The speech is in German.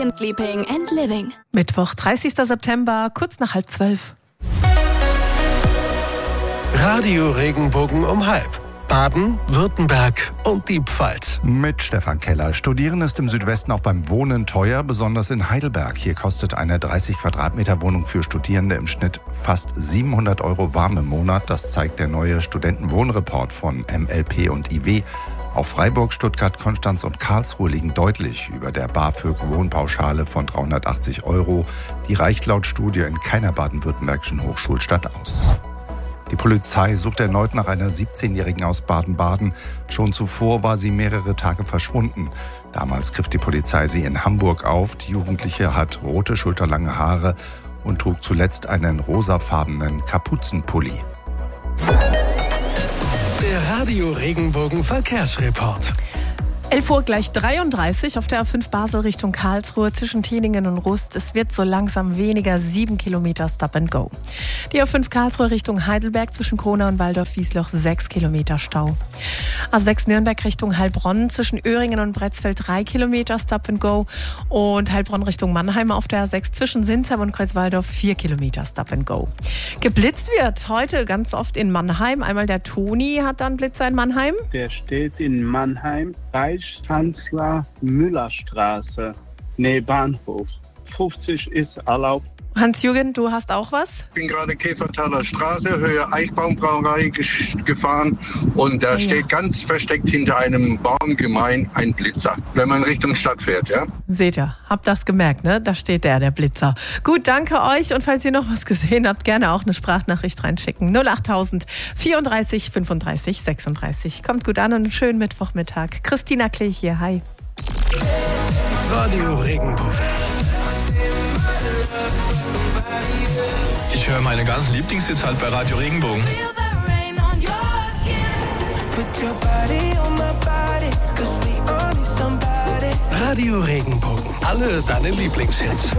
in Sleeping and Living. Mittwoch, 30. September, kurz nach 11:30. Radio Regenbogen um 12:30. Baden, Württemberg und die Pfalz. Mit Stefan Keller. Studieren ist im Südwesten auch beim Wohnen teuer, besonders in Heidelberg. Hier kostet eine 30 Quadratmeter Wohnung für Studierende im Schnitt fast 700 € warm im Monat. Das zeigt der neue Studentenwohnreport von MLP und IW. Auch Freiburg, Stuttgart, Konstanz und Karlsruhe liegen deutlich über der BAföG-Wohnpauschale von 380 €. Die reicht laut Studie in keiner baden-württembergischen Hochschulstadt aus. Die Polizei sucht erneut nach einer 17-Jährigen aus Baden-Baden. Schon zuvor war sie mehrere Tage verschwunden. Damals griff die Polizei sie in Hamburg auf. Die Jugendliche hat rote, schulterlange Haare und trug zuletzt einen rosafarbenen Kapuzenpulli. Der Radio Regenbogen Verkehrsreport. 11:33 auf der A5 Basel Richtung Karlsruhe zwischen Teningen und Rust. Es wird so langsam weniger, 7 Kilometer Stop and Go. Die A5 Karlsruhe Richtung Heidelberg zwischen Kronau und Waldorf-Wiesloch 6 Kilometer Stau. A6 Nürnberg Richtung Heilbronn zwischen Öhringen und Bretzfeld 3 Kilometer Stop and Go. Und Heilbronn Richtung Mannheim auf der A6 zwischen Sinsheim und Kreuzwaldorf 4 Kilometer Stop and Go. Geblitzt wird heute ganz oft in Mannheim. Einmal der Toni hat dann Blitzer in Mannheim. Der steht in Mannheim, Reichskanzler-Müller-Straße, Nähe Bahnhof. 50 ist erlaubt. Hans-Jürgen, du hast auch was? Ich bin gerade Käfertaler Straße, Höhe Eichbaumbrauerei gefahren und da steht ganz versteckt hinter einem Baumgemein ein Blitzer, wenn man Richtung Stadt fährt, ja? Seht ihr, habt das gemerkt, ne? Da steht der Blitzer. Gut, danke euch und falls ihr noch was gesehen habt, gerne auch eine Sprachnachricht reinschicken. 08000 34 35 36. Kommt gut an und einen schönen Mittwochmittag. Christina Klee hier, hi. Radio Regenbogen. Ich höre meine ganzen Lieblingshits halt bei Radio Regenbogen. Radio Regenbogen. Alle deine Lieblingshits.